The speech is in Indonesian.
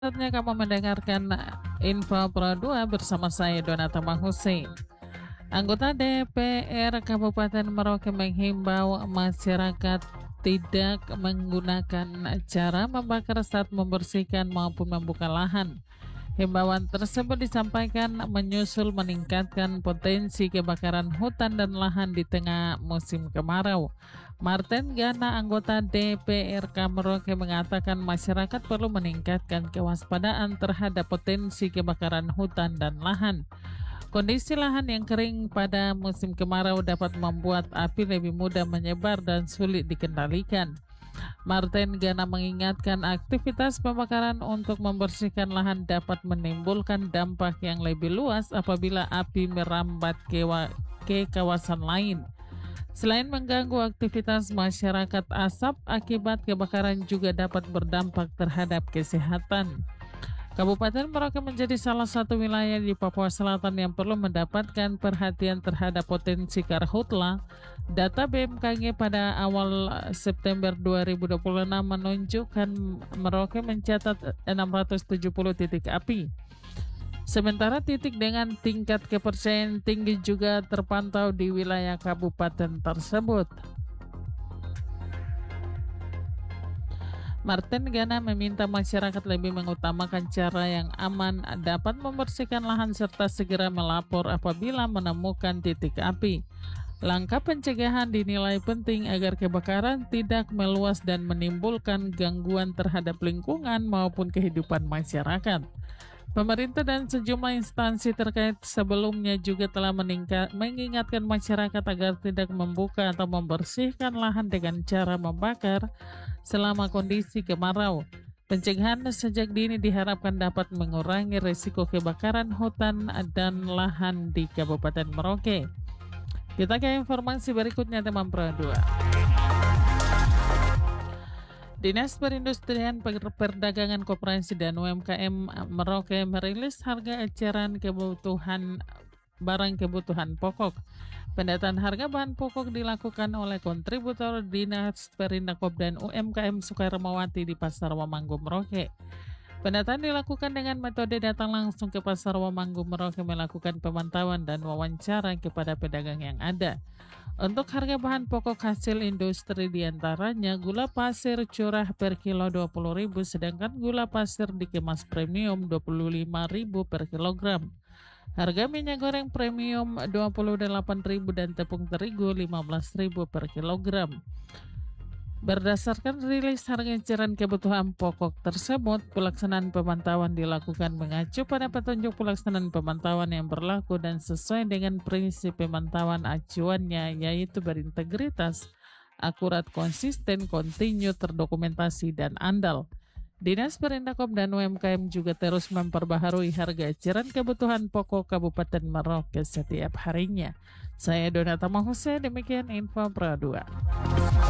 Saatnya kamu mendengarkan Info Pro 2 bersama saya Donata Hussein. Anggota DPR Kabupaten Merauke menghimbau masyarakat tidak menggunakan cara membakar saat membersihkan maupun membuka lahan. Himbauan tersebut disampaikan menyusul meningkatkan potensi kebakaran hutan dan lahan di tengah musim kemarau. Martin Gana, anggota DPRK Merauke, mengatakan masyarakat perlu meningkatkan kewaspadaan terhadap potensi kebakaran hutan dan lahan. Kondisi lahan yang kering pada musim kemarau dapat membuat api lebih mudah menyebar dan sulit dikendalikan. Martin Gana mengingatkan aktivitas pembakaran untuk membersihkan lahan dapat menimbulkan dampak yang lebih luas apabila api merambat ke kawasan lain. Selain mengganggu aktivitas masyarakat, asap akibat kebakaran juga dapat berdampak terhadap kesehatan. Kabupaten Merauke menjadi salah satu wilayah di Papua Selatan yang perlu mendapatkan perhatian terhadap potensi karhutla. Data BMKG pada awal September 2026 menunjukkan Merauke mencatat 670 titik api. Sementara titik dengan tingkat kepercayaan tinggi juga terpantau di wilayah kabupaten tersebut. Martin Gana meminta masyarakat lebih mengutamakan cara yang aman dapat membersihkan lahan serta segera melapor apabila menemukan titik api. Langkah pencegahan dinilai penting agar kebakaran tidak meluas dan menimbulkan gangguan terhadap lingkungan maupun kehidupan masyarakat. Pemerintah dan sejumlah instansi terkait sebelumnya juga telah mengingatkan masyarakat agar tidak membuka atau membersihkan lahan dengan cara membakar selama kondisi kemarau. Pencegahan sejak dini diharapkan dapat mengurangi risiko kebakaran hutan dan lahan di Kabupaten Merauke. Kita ke informasi berikutnya, teman Pro 2. Dinas Perindustrian, Perdagangan Koperasi dan UMKM Merauke merilis harga eceran barang kebutuhan pokok. Pendataan harga bahan pokok dilakukan oleh kontributor Dinas Perindakob dan UMKM Sukarmawati di Pasar Wamanggu Merauke. Pendataan dilakukan dengan metode datang langsung ke Pasar Wamanggu Merauke, melakukan pemantauan dan wawancara kepada pedagang yang ada. Untuk harga bahan pokok hasil industri diantaranya gula pasir curah per kilo 20.000, sedangkan gula pasir dikemas premium 25.000 per kilogram. Harga minyak goreng premium 28.000 dan tepung terigu 15.000 per kilogram. Berdasarkan rilis harga eceran kebutuhan pokok tersebut, pelaksanaan pemantauan dilakukan mengacu pada petunjuk pelaksanaan pemantauan yang berlaku dan sesuai dengan prinsip pemantauan acuannya, yaitu berintegritas, akurat, konsisten, kontinu, terdokumentasi, dan andal. Dinas Perindakob dan UMKM juga terus memperbaharui harga eceran kebutuhan pokok Kabupaten Merauke setiap harinya. Saya Donata Hussein, demikian Info Pro 2.